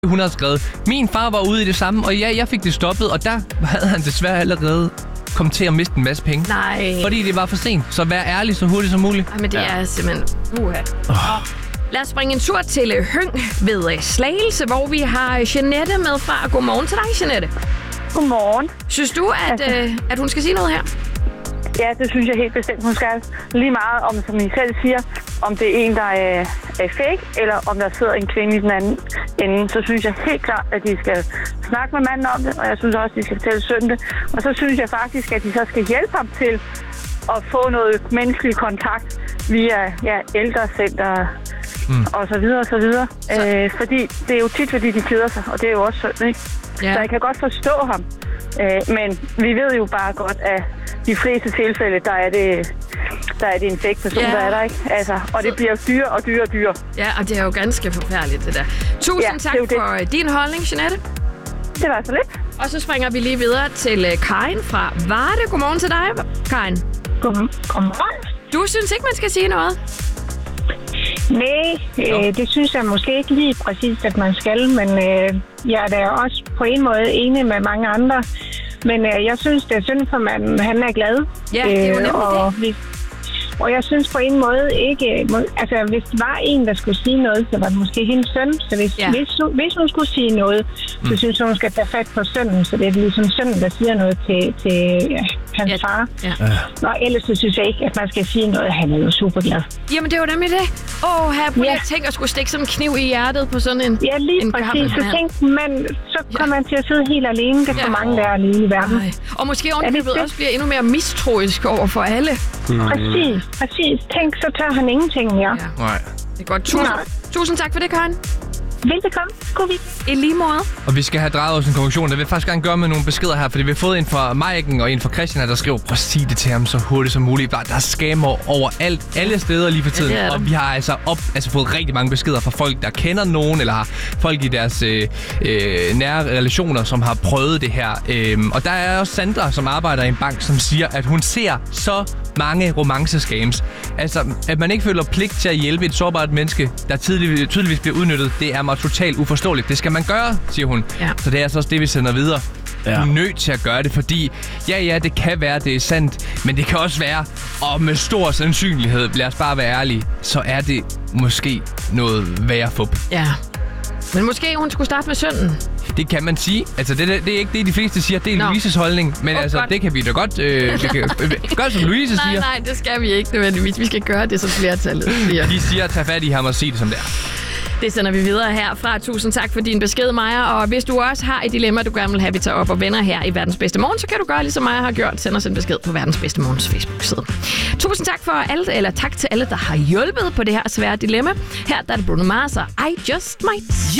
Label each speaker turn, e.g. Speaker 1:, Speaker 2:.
Speaker 1: Hun havde skrevet, min far var ude i det samme, og ja, jeg fik det stoppet, og der havde han desværre allerede kommet til at miste en masse penge.
Speaker 2: Nej.
Speaker 1: Fordi det var for sent. Så vær ærlig så hurtigt som muligt.
Speaker 2: Ej, men det er simpelthen... Lad os springe en tur til Høng ved Slagelse, hvor vi har Jeanette med fra. Godmorgen til dig, Jeanette.
Speaker 3: Godmorgen.
Speaker 2: Synes du, at hun skal sige noget her?
Speaker 3: Ja, det synes jeg helt bestemt, hun skal. Lige meget om, som I selv siger, om det er en, der er fake, eller om der sidder en kvinde i den anden ende, så synes jeg helt klart, at de skal snakke med manden om det, og jeg synes også, at de skal fortælle sønnen det. Og så synes jeg faktisk, at de så skal hjælpe ham til at få noget menneskelig kontakt via ældrecenter og så videre og så videre. Fordi det er jo tit, fordi de keder sig, og det er jo også synd, ikke? Ja. Så jeg kan godt forstå ham. Men vi ved jo bare godt, at de fleste tilfælde, der er det en fake person, der er der, ikke? Altså, og det bliver dyre og dyre og dyre.
Speaker 2: Ja, og det er jo ganske forfærdeligt, det der. Tusind tak for din holdning, Jeanette.
Speaker 3: Det var så lidt.
Speaker 2: Og så springer vi lige videre til Karin fra Varde. Godmorgen til dig, Karin.
Speaker 4: Godmorgen.
Speaker 2: Du synes ikke, man skal sige noget?
Speaker 4: Nej, det synes jeg måske ikke lige præcis, at man skal, men jeg er da også på en måde enig med mange andre. Men jeg synes, det er synd for manden. Han er glad.
Speaker 2: Ja, det er jo nemlig det.
Speaker 4: Og jeg synes på en måde ikke... Altså, hvis det var en, der skulle sige noget, så var det måske hendes søn. Så hvis hun skulle sige noget, så synes hun skal tage fat på sønnen. Så det er ligesom sønnen, der siger noget til hans far. Ja. Og ellers så synes jeg ikke, at man skal sige noget. Han er jo super glad.
Speaker 2: Jamen, det er jo nemlig det. Jeg tænker at skulle stikke sådan en kniv i hjertet på sådan en...
Speaker 4: Ja, lige præcis. Så tænkte man, så kommer man til at sidde helt alene. Det er for mange, der er alene i verden.
Speaker 2: Og måske ovenikøbet også bliver endnu mere mistroisk over for alle.
Speaker 4: Præcis. Tænk, så tør han ingenting mere.
Speaker 1: Ja. Nej.
Speaker 2: Det er godt. Tusind tak for det, Karin.
Speaker 4: Velbekomme. God weekend.
Speaker 2: I lige måde.
Speaker 1: Og vi skal have drejet os en konklusion. Der vil faktisk gerne gøre med nogle beskeder her, fordi vi har fået en fra Maiken og en fra Christian, der skriver, prøv at sige det til ham så hurtigt som muligt. Der er scammer overalt, alle steder lige for tiden. Ja, og vi har altså fået rigtig mange beskeder fra folk, der kender nogen, eller har folk i deres nære relationer, som har prøvet det her. Og der er også Sandra, som arbejder i en bank, som siger, at hun ser så mange romancescams. Altså, at man ikke føler pligt til at hjælpe et sårbart menneske, der tydeligvis bliver udnyttet, det er mig totalt uforståeligt. Det skal man gøre, siger hun. Ja. Så det er altså også det, vi sender videre. Ja. Du er nødt til at gøre det, fordi det kan være, det er sandt, men det kan også være, og med stor sandsynlighed, lad os bare være ærlige, så er det måske noget værre fup. Ja.
Speaker 2: Men måske hun skulle starte med sønnen.
Speaker 1: Det kan man sige. Altså, det er ikke det, de fleste siger. Det er Louises holdning. Men det kan vi da godt... gør som Louise siger.
Speaker 2: Nej, det skal vi ikke nødvendigvis. Vi skal gøre det, som flertallet siger.
Speaker 1: De siger, at tage fat i ham og sige det, som det er.
Speaker 2: Det sender vi videre herfra. Tusind tak for din besked, Maja. Og hvis du også har et dilemma, du gerne vil have, vi tager op og vender her i Verdens Bedste Morgen, så kan du gøre, ligesom Maja har gjort. Send os en besked på Verdens Bedste Morgens Facebook-side. Tusind tak tak til alle, der har hjulpet på det her svære dilemma. Her der er det Bruno Mars og I Just Might.